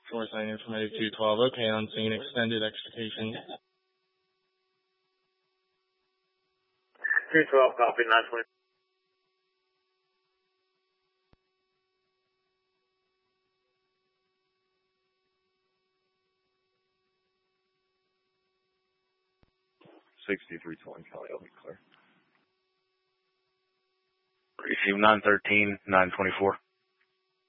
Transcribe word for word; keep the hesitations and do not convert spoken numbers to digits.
Source nine informative two twelve. Okay, on scene, extended extrication. two twelve, copy, nine twenty. sixty-three twenty, Kelly, I'll be clear. Receive nine thirteen, nine twenty-four.